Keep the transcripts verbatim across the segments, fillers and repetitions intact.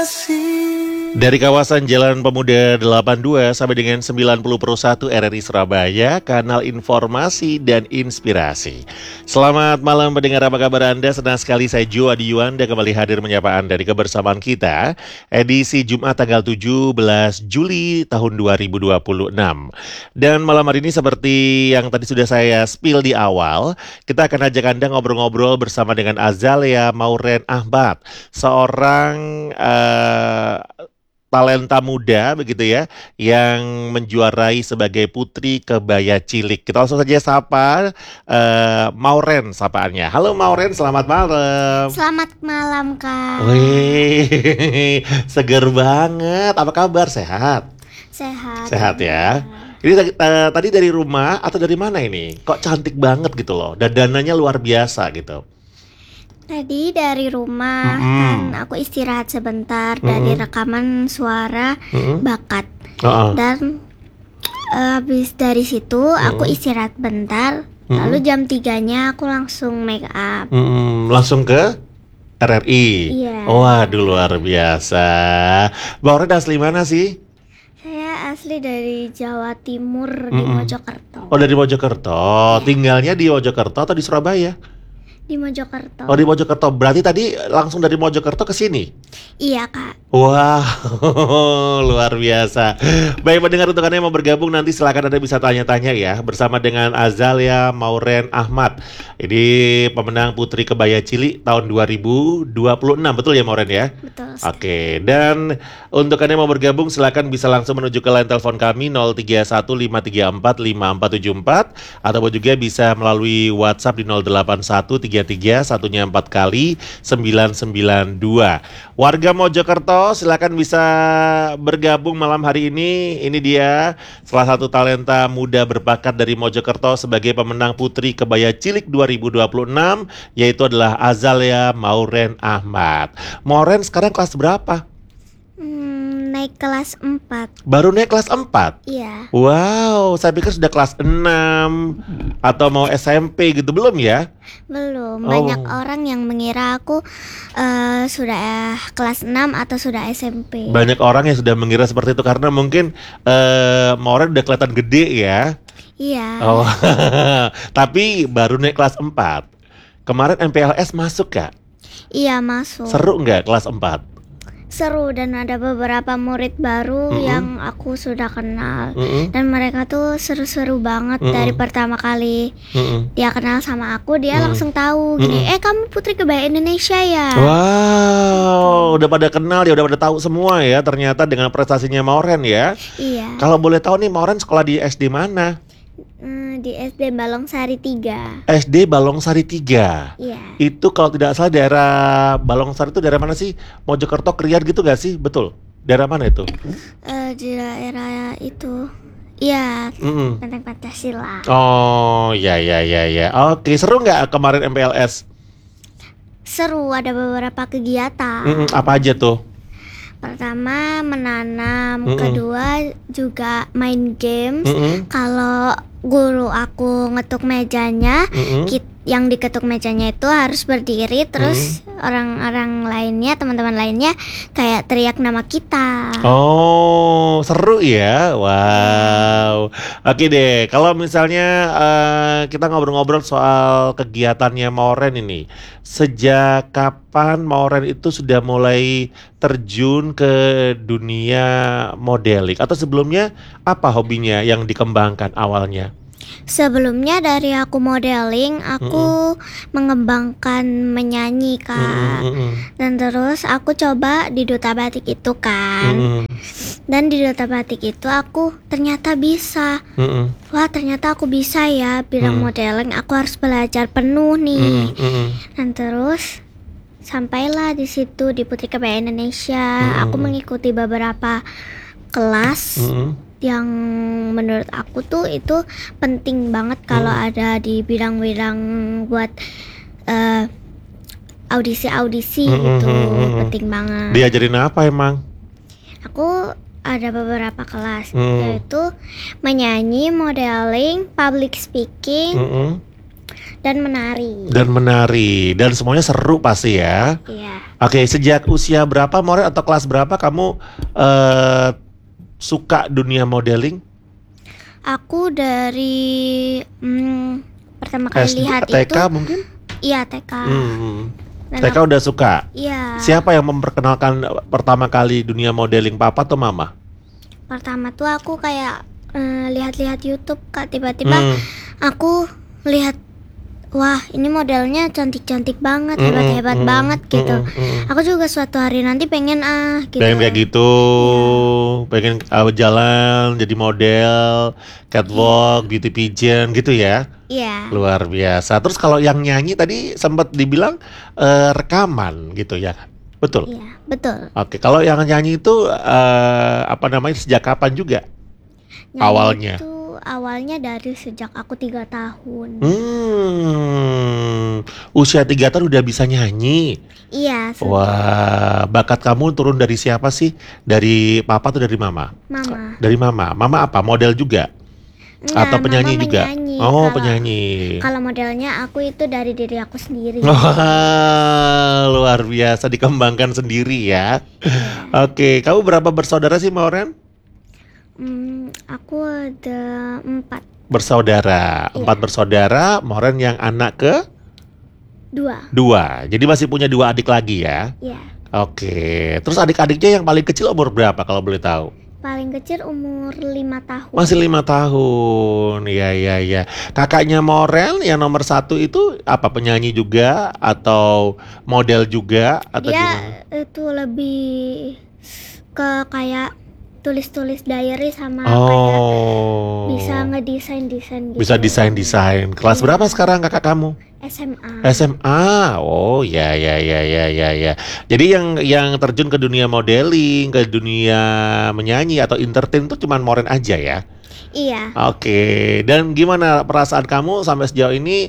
Dari kawasan Jalan Pemuda delapan puluh dua sampai dengan sembilan puluh satu R R I Surabaya, kanal informasi dan inspirasi. Selamat malam pendengar, apa kabar Anda? Senang sekali saya Jo Adi Yuanda kembali hadir menyapa Anda di kebersamaan kita edisi Jumat tanggal tujuh belas Juli tahun dua ribu dua puluh enam. Dan malam hari ini seperti yang tadi sudah saya spill di awal, kita akan ajak Anda ngobrol-ngobrol bersama dengan Azalia Mauren Ahmad, seorang uh, talenta muda begitu ya, yang menjuarai sebagai Putri Kebaya Cilik. Kita langsung saja sapa uh, Mauren sapaannya. Halo Mauren, selamat malam. Selamat malam Kak. Wih, seger banget. Apa kabar? Sehat? Sehat. Sehat ya. Ini uh, tadi dari rumah atau dari mana ini? Kok cantik banget gitu loh. Dan dananya luar biasa gitu. Tadi dari rumah, Mm-hmm. kan aku istirahat sebentar Mm-hmm. dari rekaman suara Mm-hmm. bakat. Uh-uh. Dan uh, habis dari situ aku Mm-hmm. istirahat bentar. Mm-hmm. Lalu jam tiganya aku langsung make up. Mm-hmm. Langsung ke R R I. Iya. Waduh, luar biasa. Mauren asli mana sih? Saya asli dari Jawa Timur, di Mm-mm. Mojokerto. Oh, dari Mojokerto. Tinggalnya di Mojokerto atau di Surabaya? Di Mojokerto. Oh, di Mojokerto. Berarti tadi langsung dari Mojokerto ke sini? Iya Kak. Wah, luar biasa. Baik pendengar, untuk Anda yang mau bergabung nanti silakan Anda bisa tanya-tanya ya bersama dengan Azalia Mauren Ahmad. Ini pemenang Putri Kebaya Cilik tahun dua ribu dua puluh enam, betul ya Mauren ya? Betul. Oke, dan untuk Anda yang mau bergabung silakan bisa langsung menuju ke line telepon kami nol tiga satu lima tiga empat lima empat tujuh empat ataupun juga bisa melalui WhatsApp di nol delapan satu tiga tiga satunya empat kali sembilan sembilan dua. Warga Mojokerto silakan bisa bergabung malam hari ini. Ini dia salah satu talenta muda berbakat dari Mojokerto sebagai pemenang Putri Kebaya Cilik dua ribu dua puluh enam, yaitu adalah Azalia Mauren Ahmad. Mauren sekarang kelas berapa? Hmm, naik kelas empat. Baru naik kelas empat? Iya. Wow, saya pikir sudah kelas enam atau mau S M P gitu, belum ya? Belum, Oh. banyak orang yang mengira aku uh, sudah kelas enam atau sudah S M P. Banyak orang yang sudah mengira seperti itu karena mungkin uh, Mauren udah kelihatan gede ya. Iya. Oh, tapi baru naik kelas empat. Kemarin M P L S masuk gak? Iya masuk. Seru nggak kelas empat? Seru, dan ada beberapa murid baru Mm-mm. yang aku sudah kenal. Mm-mm. Dan mereka tuh seru-seru banget. Mm-mm. Dari pertama kali Mm-mm. dia kenal sama aku, dia Mm-mm. langsung tahu gini, Mm-mm. eh kamu Putri Kebaya Indonesia ya? Wow, udah pada kenal ya, udah pada tahu semua ya ternyata dengan prestasinya Mauren ya. Iya. Kalau boleh tahu nih, Mauren sekolah di S D mana? Hmm, di S D Balongsari tiga. S D Balongsari tiga. Iya. Itu kalau tidak salah daerah Balongsari itu daerah mana sih? Mojokerto, Krian gitu gak sih? Betul. Daerah mana itu? Eh, di daerah itu. Iya, Mm-mm. Benteng Pancasila. Oh, ya ya ya ya. Oke, seru nggak kemarin M P L S? Seru, ada beberapa kegiatan. Mm-mm, apa aja tuh? Pertama menanam, Mm-mm. kedua juga main games. Mm-mm. Kalau guru aku ngetuk mejanya, Mm-mm. kit- yang diketuk mejanya itu harus berdiri, terus orang-orang lainnya, teman-teman lainnya kayak teriak nama kita. Oh, seru ya. Wow. Oke deh, kalau misalnya eh, kita ngobrol-ngobrol soal kegiatannya Mauren ini. Sejak kapan Mauren itu sudah mulai terjun ke dunia modeling? Atau sebelumnya apa hobinya yang dikembangkan awalnya? Sebelumnya dari aku modeling, aku mengembangkan menyanyi Kak. Mm-mm. Dan terus aku coba di Duta Batik itu kan. Mm-mm. Dan di Duta Batik itu aku ternyata bisa. Mm-mm. Wah, ternyata aku bisa ya bidang Mm. modeling. Aku harus belajar penuh nih. Mm-mm. Dan terus sampailah di situ di Putri Kebaya Indonesia. Mm. Aku mengikuti beberapa kelas Mm-mm. yang menurut aku tuh itu penting banget kalau Mm. ada di bidang-bidang buat eh, audisi-audisi Mm, gitu. mm, mm, mm. Penting banget. Diajarin apa emang? Aku ada beberapa kelas, Mm. yaitu menyanyi, modeling, public speaking, Mm-mm. dan menari. Dan menari. Dan semuanya seru pasti ya. Iya. Oke, sejak usia berapa Moren atau kelas berapa kamu uh, suka dunia modeling? Aku dari hmm, pertama kali S D, lihat T K itu. mungkin? Iya, T K. Hmm. Dan T K aku- udah suka. Iya. Siapa yang memperkenalkan pertama kali dunia modeling, papa atau mama? Pertama tuh aku kayak eh, lihat-lihat YouTube, Kak. Tiba-tiba Hmm. aku lihat, wah ini modelnya cantik-cantik banget, Mm-mm, hebat-hebat mm-mm, banget gitu. mm-mm, mm-mm. Aku juga suatu hari nanti pengen ah gitu. Pengen kayak gitu, pengen uh, jalan jadi model, catwalk, beauty pageant gitu ya. Iya. Luar biasa. Terus kalau yang nyanyi tadi sempat dibilang eh, rekaman gitu ya, betul? Iya, betul. Oke, kalau yang nyanyi itu eh, apa namanya, sejak kapan juga? Nyanyi Awalnya. itu awalnya dari sejak aku tiga tahun. Hmm, usia tiga tahun udah bisa nyanyi. Iya, se- Wah, bakat kamu turun dari siapa sih? Dari papa atau dari mama? Mama. Dari mama. Mama apa? Model juga? Enggak, Atau penyanyi Mama juga? menyanyi. Oh, Kalau- penyanyi. Kalau modelnya aku itu dari diri aku sendiri. Wah, luar biasa, dikembangkan sendiri ya. Oke, kamu berapa bersaudara sih, Moren? Hmm, aku ada empat, Bersaudara, Iya. empat bersaudara. Moren yang anak ke dua. dua. Jadi masih punya dua adik lagi ya. Ya, Oke, terus adik-adiknya yang paling kecil umur berapa kalau boleh tahu? paling kecil umur lima tahun. Masih lima tahun. Iya, iya, iya. Kakaknya Moren yang nomor satu itu apa, penyanyi juga atau model juga atau Dia gimana? itu lebih ke kayak tulis-tulis diary sama kayak Oh, bisa ngedesain desain gitu. bisa desain-desain. Kelas Iya. berapa sekarang kakak kamu? S M A. S M A. Oh, ya, ya, ya, ya, ya, ya. Jadi yang yang terjun ke dunia modeling, ke dunia menyanyi atau entertain itu cuman Moren aja ya? Iya. Oke. Dan gimana perasaan kamu sampai sejauh ini?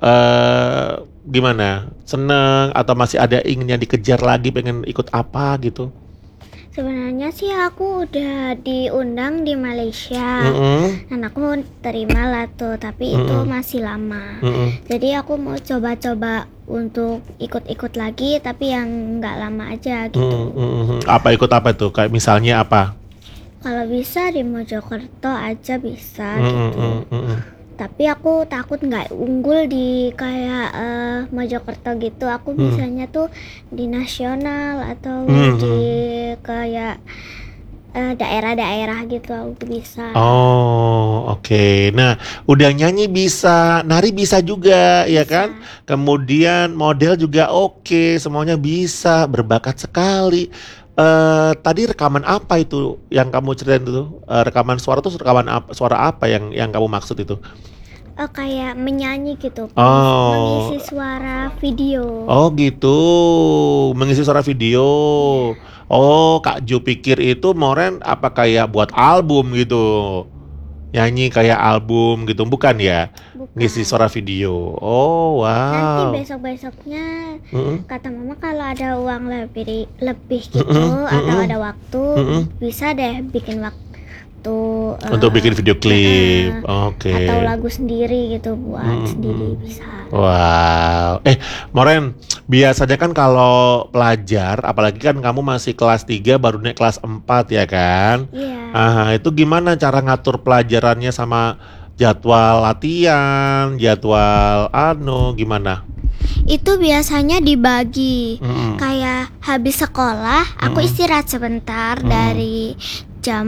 eh gimana? Seneng atau masih ada inginnya dikejar lagi, pengen ikut apa gitu? Sebenarnya sih aku udah diundang di Malaysia. Mm-mm, Dan aku terima lah tuh, tapi itu Mm-mm. masih lama. mm-mm. Jadi aku mau coba-coba untuk ikut-ikut lagi, tapi yang nggak lama aja gitu. Mm, mm, mm. Apa ikut apa tuh? Kayak misalnya apa? Kalau bisa di Mojokerto aja bisa Mm, gitu. mm, mm, mm. Tapi aku takut nggak unggul di kayak eh, Mojokerto gitu. Aku Hmm. bisanya tuh di nasional atau Hmm, di kayak eh, daerah-daerah gitu aku bisa. Oh, oke. Nah, udah nyanyi bisa, nari bisa juga, ya kan? Kemudian model juga oke, semuanya bisa, berbakat sekali. Eh, tadi rekaman apa itu yang kamu ceritain itu? Eh, rekaman suara tuh rekaman apa, suara apa yang yang kamu maksud itu? Eh, kayak menyanyi gitu, Oh. mengisi suara video. Oh gitu, mengisi suara video. Oh, Kak Jo pikir itu Moren apa kayak buat album gitu, nyanyi kayak album gitu, bukan ya? Bukan. Ngisi suara video. Oh Nanti wow. besok-besoknya Mm-mm. kata mama kalau ada uang lebih lebih gitu Mm-mm, atau mm-mm. ada waktu Mm-mm. bisa deh bikin waktu eh, Untuk bikin video klip. eh, Oke. atau lagu sendiri gitu buat Mm-mm. sendiri bisa. Wow. Eh, Moren, biasanya kan kalau pelajar, apalagi kan kamu masih kelas tiga baru naik kelas empat ya kan? Iya. Ah, itu gimana cara ngatur pelajarannya sama jadwal latihan, jadwal anu gimana? Itu biasanya dibagi Mm-mm. kayak habis sekolah aku Mm-mm. istirahat sebentar Mm-mm. dari jam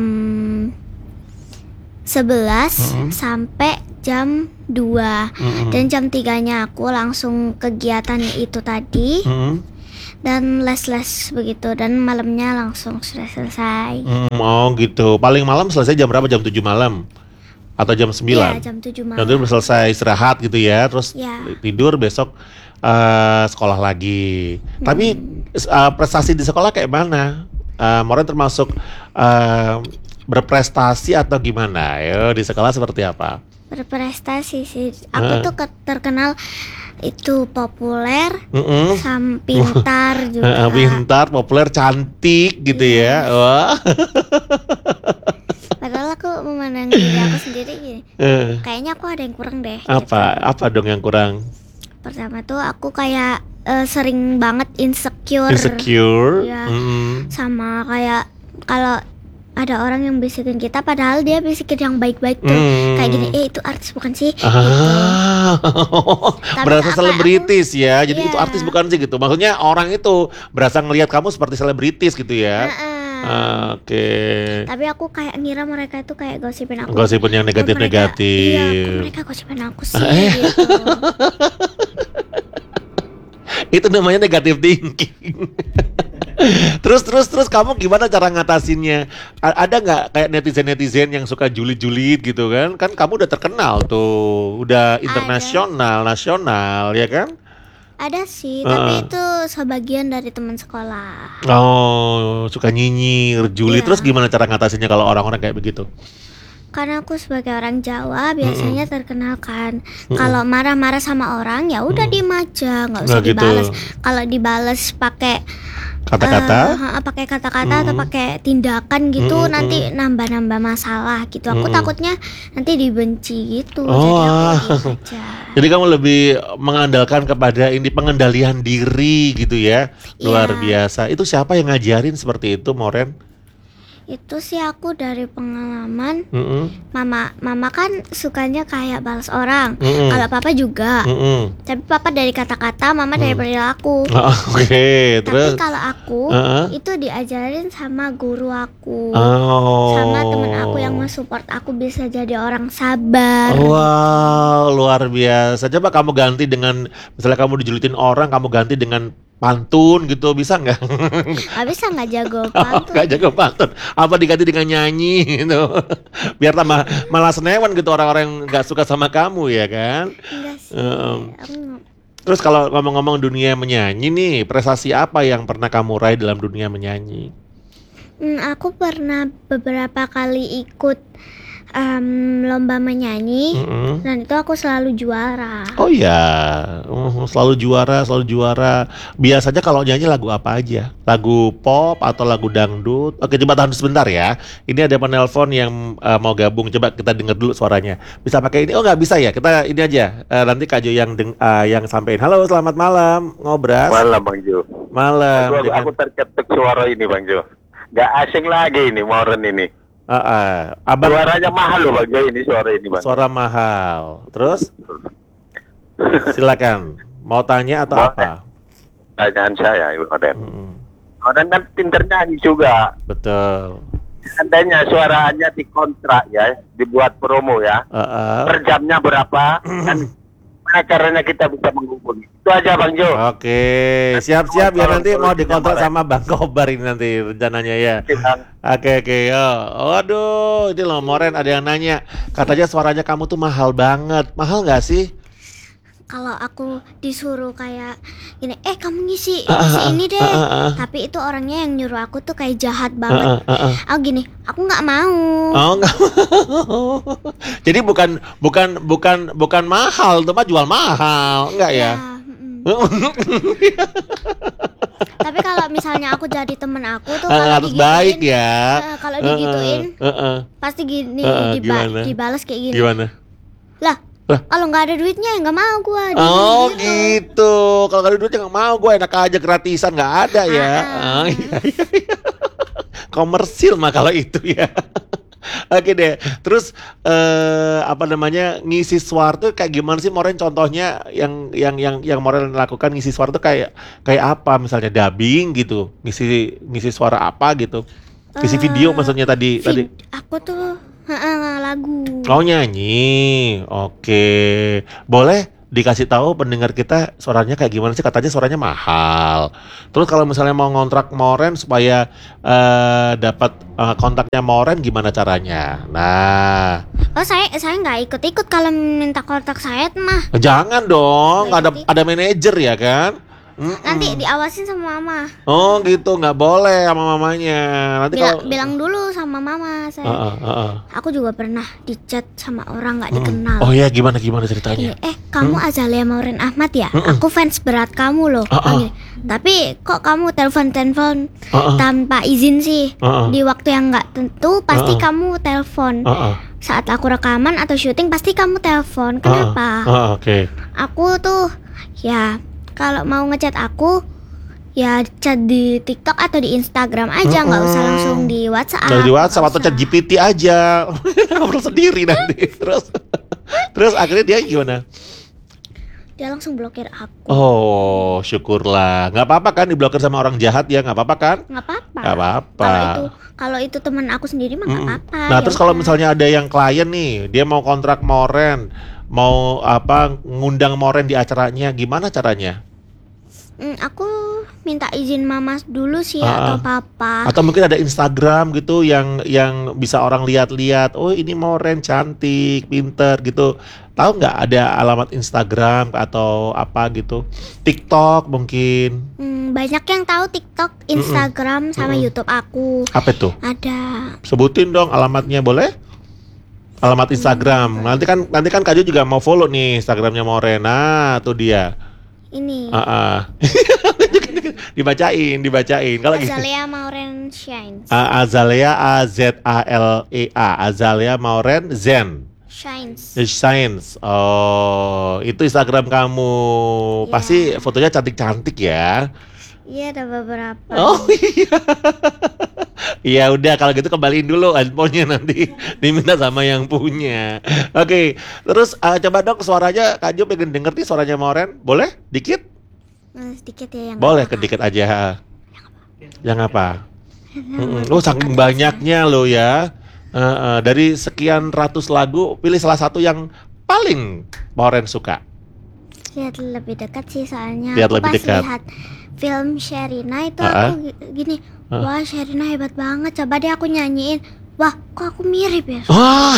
sebelas Mm-mm. sampai jam dua. Mm-mm. Dan jam tiganya aku langsung kegiatan itu tadi Mm-mm. dan les-les begitu, dan malamnya langsung sudah selesai. Mm, oh gitu. Paling malam selesai jam berapa? Jam tujuh malam atau jam Iya, sembilan? jam tujuh Jam tujuh malam. selesai istirahat gitu ya, terus Ya. tidur, besok eh, sekolah lagi. Tapi eh, prestasi di sekolah kayak mana? Eh, Moren termasuk eh, berprestasi atau gimana? Ayo, di sekolah seperti apa? Berprestasi sih. Aku Ah. tuh ke- terkenal itu populer, Mm-mm. sam pintar juga. Eh, Pintar, populer, cantik gitu ya. Iya. Wah. Padahal aku memandang diri aku sendiri gini. Eh, Kayaknya aku ada yang kurang deh. apa? Gitu. Apa dong yang kurang? Pertama tuh aku kayak eh, sering banget insecure. Insecure? Ya. Mm. Sama kayak kalau ada orang yang bisikin kita padahal dia bisikin yang baik-baik tuh. Hmm. Kayak gini, eh itu artis bukan sih? Gitu. Ah, berasa apa, selebritis ya. Jadi Iya. itu artis bukan sih gitu. Maksudnya orang itu berasa ngelihat kamu seperti selebritis gitu ya. Heeh. Ah, Oke. Tapi aku kayak ngira mereka itu kayak gosipin aku. Gosipin yang Kok mereka- negatif-negatif. Iya, kok mereka gosipin aku sih Eh. gitu. Itu namanya negatif thinking. terus terus terus kamu gimana cara ngatasinnya? A- ada nggak kayak netizen-netizen yang suka julid-julid gitu kan? Kan kamu udah terkenal tuh, udah internasional, nasional ya kan? Ada sih, Heeh. tapi itu sebagian dari teman sekolah. Oh, suka nyinyir, julid. Iya. Terus gimana cara ngatasinnya kalau orang-orang kayak begitu? Karena aku sebagai orang Jawa biasanya terkenal kan kalau marah-marah sama orang ya udah diem aja, nggak usah Nggak gitu. dibales. Kalau dibales pakai Kata-kata? eh, ha, pakai kata-kata atau pakai tindakan gitu Mm-mm. nanti nambah-nambah masalah gitu. Aku Mm-mm. takutnya nanti dibenci gitu. Oh, Jadi aku ah. diem aja. Jadi kamu lebih mengandalkan kepada ini pengendalian diri gitu ya. Luar Iya. biasa. Itu siapa yang ngajarin seperti itu, Moren? Itu sih aku dari pengalaman. Mm-mm. Mama, mama kan sukanya kayak balas orang. Mm-mm. Kalau papa juga. Mm-mm. Tapi papa dari kata-kata, mama dari perilaku. Ah, Oke, Tapi terus. kalau aku Heeh. itu diajarin sama guru aku, Oh. sama temen aku yang mensupport aku bisa jadi orang sabar. Wow, luar biasa. Coba kamu ganti dengan, misalnya kamu dijulitin orang, kamu ganti dengan pantun gitu, bisa nggak? Gak bisa nggak jago Oh, pantun. nggak jago pantun. Apa diganti dengan nyanyi gitu? Biar tambah malah senewan gitu orang-orang yang nggak suka sama kamu ya kan? Enggak sih. Em. Aku nggak- Terus kalau ngomong-ngomong dunia menyanyi nih, prestasi apa yang pernah kamu raih dalam dunia menyanyi? Hmm, aku pernah beberapa kali ikut em, lomba menyanyi Mm-mm. dan itu aku selalu juara. Oh iya, Uh, selalu juara, selalu juara. Biasanya kalau nyanyi lagu apa aja? Lagu pop atau lagu dangdut? Oke, coba tahan sebentar ya. Ini ada penelpon yang uh, mau gabung. Coba kita dengar dulu suaranya. Bisa pakai ini? Oh nggak bisa ya? Kita ini aja. Uh, nanti Kak Jo yang deng- uh, yang sampein. Halo, selamat malam. Ngobras. Malam Bang Jo. Malam. Aku, dengan- aku tercetuk suara ini Bang Jo. Gak asing lagi ini Moren ini. Ah, ah. Abang Suaranya mahal loh Bang Jo ini suara ini Bang. suara mahal. Terus silakan. Mau tanya atau Mau apa? Tanyaan saya Moren. Mm-mm. Moren kan pinter nyanyi juga. Betul. Seandainya suaranya dikontrak ya, dibuat promo ya. Ah, ah. Per jamnya berapa? Dan mana caranya kita bisa menghubungi? Itu aja Bang Jo. Oke, siap-siap ya, Tolong, nanti tolong mau tidak dikontrak marah. sama Bang Kobar ini nanti rencananya ya. Bang. Oke oke yo. Waduh, ini loh Moren ada yang nanya. Katanya suaranya kamu tuh mahal banget. Mahal nggak sih? Kalau aku disuruh kayak gini, eh kamu ngisi Ah, ngisi ah, ini deh. ah, ah, ah. Tapi itu orangnya yang nyuruh aku tuh kayak jahat Ah, banget. ah, ah, ah. Aku gini, aku nggak mau. Oh nggak mau. Jadi bukan bukan bukan bukan mahal, tuh mah jual mahal, enggak ya? mm-mm. Tapi kalau misalnya aku jadi temen aku tuh Ah, kalau harus digituin, baik ya. eh, kalau digituin Ah, ah, ah. pasti gini Ah, ah, diba- gimana? dibalas kayak gini. Gimana? Lah, Lah. kalau nggak ada duitnya ya nggak mau gua. Dia Oh gitu. gitu. Kalau nggak ada duitnya nggak mau, gue enak aja gratisan nggak ada ya. Ah. Oh, iya, iya, iya. Komersil mah kalau itu ya. Oke deh. Terus eh, apa namanya ngisi suara tuh kayak gimana sih Moren? Contohnya yang yang yang yang Moren lakukan ngisi suara tuh kayak kayak apa? Misalnya dubbing gitu, ngisi ngisi suara apa gitu? Ngisi video Eh, maksudnya tadi Vid- tadi. Aku tuh heeh, lagu. Oh nyanyi, oke. Boleh dikasih tahu pendengar kita suaranya kayak gimana sih? Katanya suaranya mahal. Terus kalau misalnya mau ngontrak Moren supaya eh, dapat eh, kontaknya Moren gimana caranya? Nah, Oh saya saya nggak ikut-ikut kalau minta kontak saya mah. jangan dong, Nggak ada ikut-ikut. ada manajer ya kan? Mm-mm. Nanti diawasin sama mama. Oh gitu, nggak boleh sama mamanya. Nanti Bila- kalau bilang dulu sama mama saya. Ah, ah, ah, ah. Aku juga pernah dicat sama orang nggak Mm-mm. dikenal. Oh ya, gimana gimana Gini, ceritanya? eh kamu Azalia Maureen Ahmad ya? Mm-mm. Aku fans berat kamu loh. Ah, ah. Oh, gini. Tapi kok kamu telepon-telepon Ah, ah. tanpa izin sih? Ah, ah. Di waktu yang nggak tentu pasti Ah, ah. kamu telepon. Ah, ah. Saat aku rekaman atau syuting pasti kamu telepon. Ah, Kenapa? ah. Ah, oke. Aku tuh ya kalau mau ngechat aku ya chat di TikTok atau di Instagram aja, nggak usah Mm-mm. langsung di WhatsApp. Kalau di WhatsApp nggak atau usah. chat G P T aja. Ngobrol sendiri nanti. Terus terus akhirnya dia gimana? Dia langsung blokir aku. Oh, syukurlah. Nggak apa-apa kan diblokir sama orang jahat ya? Nggak apa-apa kan? Nggak apa-apa. Nggak apa-apa. Kalau itu kalau itu teman aku sendiri mah nggak Mm-mm. apa-apa. Nah, ya terus kalau udah. misalnya ada yang klien nih, dia mau kontrak Moren, mau apa ngundang Moren di acaranya, gimana caranya? Hmm, aku minta izin mama dulu sih Ah, atau papa. Atau mungkin ada Instagram gitu yang yang bisa orang lihat-lihat. Oh, ini Moren cantik, pinter gitu. Tahu nggak ada alamat Instagram atau apa gitu? TikTok mungkin. Hmm, banyak yang tahu TikTok, Instagram, sama Mm-mm. YouTube aku. Apa itu? Ada. Sebutin dong alamatnya, boleh? Alamat Instagram. Nanti kan nanti kan Kak Jo juga mau follow nih Instagramnya Moren. Nah, tuh dia. Ini Ah, ah. dibacain, dibacain. Kalau gitu. Azalia Maureen Shines. A- Azalea A Z A L E A Azalea Maureen Zen Shines. Science. Oh, itu Instagram kamu. Iya. Pasti fotonya cantik-cantik ya. Iya, ada beberapa. Oh iya. Iya udah kalau gitu kembaliin dulu handphonenya nanti diminta sama yang punya. Oke, terus uh, coba dong suaranya Kak Jo pengen denger nih suaranya Moren. Boleh? Dikit? Nah, sedikit ya yang Boleh nggak kedikit aja. Yang apa? apa-apa. Mm-mm. Oh saking banyaknya lo ya. Uh, uh, dari sekian ratus lagu pilih salah satu yang paling Moren suka. Lihat lebih dekat sih soalnya. Lihat Aku lebih pas dekat. lihat film Sherina itu Ah, aku gi- gini, Ah. wah Sherina hebat banget. Coba deh aku nyanyiin. Wah, kok aku mirip ya? Wah,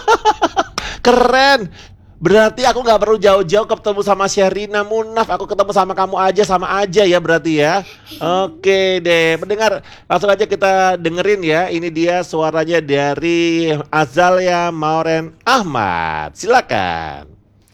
keren. Berarti aku nggak perlu jauh-jauh ketemu sama Sherina Munaf. Aku ketemu sama kamu aja sama aja ya berarti ya. Oke deh, pendengar langsung aja kita dengerin ya. Ini dia suaranya dari Azalia Maureen Ahmad. Silakan.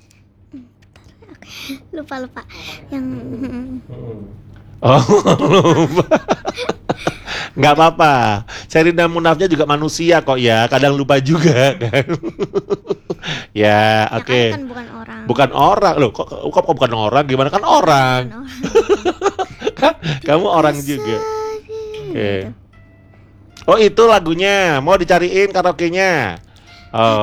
Lupa lupa. Yang Oh, lupa. Nggak apa-apa. Sherina Munafnya juga manusia kok ya. Kadang lupa juga kan. Ya, ya oke. kan, kan bukan orang. Bukan orang loh, kok, kok, kok bukan orang? Gimana kan orang? Bukan orang. Kan kamu orang juga. Oke. Oh itu lagunya, mau dicariin karaoke-nya. Oh.